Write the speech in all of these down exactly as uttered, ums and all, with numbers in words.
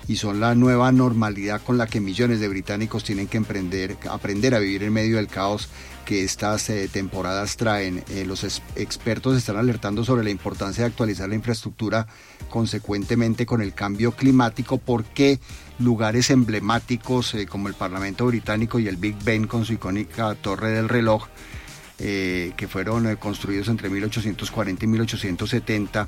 y son la nueva normalidad con la que millones de británicos tienen que emprender, aprender a vivir en medio del caos que estas eh, temporadas traen. Eh, los es, expertos están alertando sobre la importancia de actualizar la infraestructura consecuentemente con el cambio climático, porque lugares emblemáticos eh, como el Parlamento británico y el Big Ben con su icónica Torre del Reloj, eh, que fueron eh, construidos entre mil ochocientos cuarenta y mil ochocientos setenta,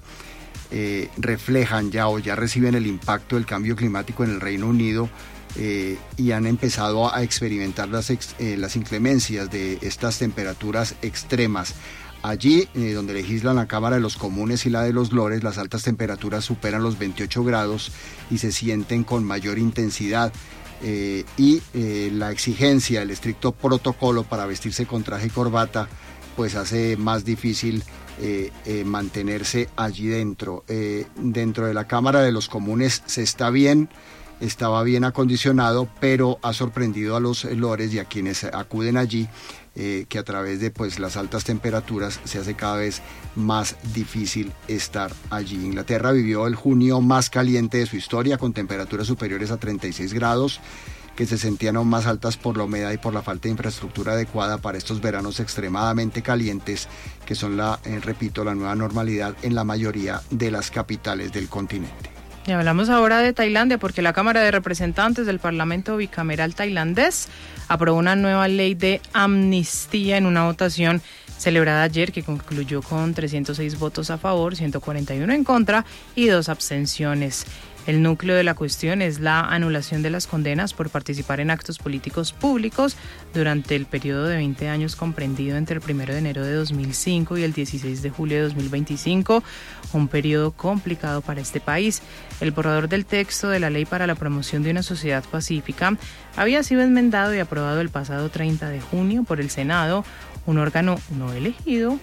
eh, reflejan ya o ya reciben el impacto del cambio climático en el Reino Unido. Eh, y han empezado a experimentar las, ex, eh, las inclemencias de estas temperaturas extremas. Allí, eh, donde legislan la Cámara de los Comunes y la de los Lores, las altas temperaturas superan los veintiocho grados y se sienten con mayor intensidad. Eh, y eh, la exigencia, el estricto protocolo para vestirse con traje y corbata, pues hace más difícil eh, eh, mantenerse allí dentro. Eh, dentro de la Cámara de los Comunes se está bien, estaba bien acondicionado, pero ha sorprendido a los lores y a quienes acuden allí, eh, que a través de pues las altas temperaturas se hace cada vez más difícil estar allí. Inglaterra vivió el junio más caliente de su historia, con temperaturas superiores a treinta y seis grados, que se sentían aún más altas por la humedad y por la falta de infraestructura adecuada para estos veranos extremadamente calientes, que son la, eh, repito, la nueva normalidad en la mayoría de las capitales del continente. Y hablamos ahora de Tailandia, porque la Cámara de Representantes del Parlamento Bicameral tailandés aprobó una nueva ley de amnistía en una votación celebrada ayer, que concluyó con trescientos seis votos a favor, ciento cuarenta y uno en contra y dos abstenciones. El núcleo de la cuestión es la anulación de las condenas por participar en actos políticos públicos durante el periodo de veinte años comprendido entre el primero de enero de dos mil cinco y el dieciséis de julio de dos mil veinticinco, un periodo complicado para este país. El borrador del texto de la Ley para la Promoción de una Sociedad Pacífica había sido enmendado y aprobado el pasado treinta de junio por el Senado, un órgano no elegido,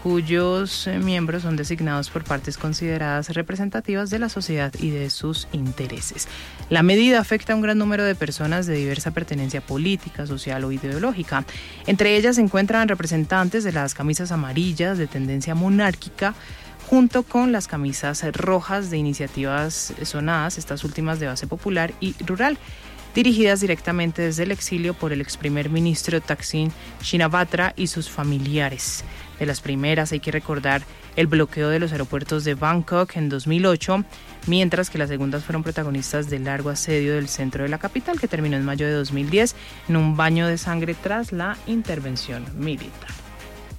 cuyos miembros son designados por partes consideradas representativas de la sociedad y de sus intereses. La medida afecta a un gran número de personas de diversa pertenencia política, social o ideológica. Entre ellas se encuentran representantes de las camisas amarillas de tendencia monárquica, junto con las camisas rojas de iniciativas sonadas, estas últimas de base popular y rural, dirigidas directamente desde el exilio por el ex primer ministro Thaksin Shinawatra y sus familiares. De las primeras hay que recordar el bloqueo de los aeropuertos de Bangkok en dos mil ocho, mientras que las segundas fueron protagonistas del largo asedio del centro de la capital, que terminó en mayo de dos mil diez en un baño de sangre tras la intervención militar.